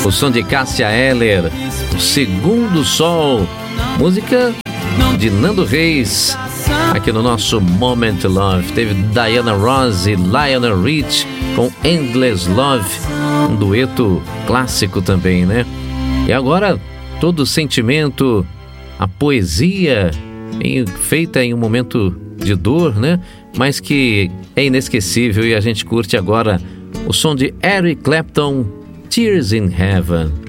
O som de Cássia Eller, O Segundo Sol, música de Nando Reis, aqui no nosso Moment Love. Teve Diana Ross e Lionel Rich com Endless Love, um dueto clássico também, né? E agora, todo o sentimento, a poesia feita em um momento de dor, né? Mas que é inesquecível, e a gente curte agora o som de Eric Clapton, Tears in Heaven.